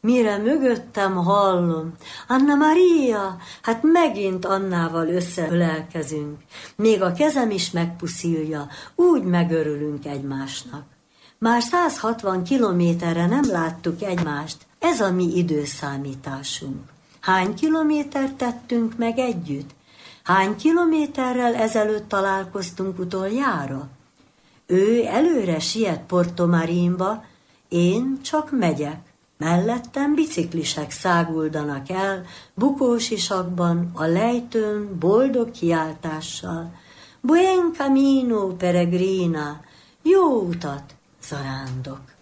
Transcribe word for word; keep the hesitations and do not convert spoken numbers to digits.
Mire mögöttem hallom, Anna Maria, hát megint Annával összeölelkezünk. Még a kezem is megpuszilja, úgy megörülünk egymásnak. Már száz hatvan kilométerre nem láttuk egymást, ez a mi időszámításunk. Hány kilométert tettünk meg együtt? Hány kilométerrel ezelőtt találkoztunk utoljára? Ő előre siet Porto Marinba, én csak megyek. Mellettem biciklisek száguldanak el, bukósisakban, a lejtőn, boldog kiáltással. Buen camino, peregrina, jó utat, zarándok!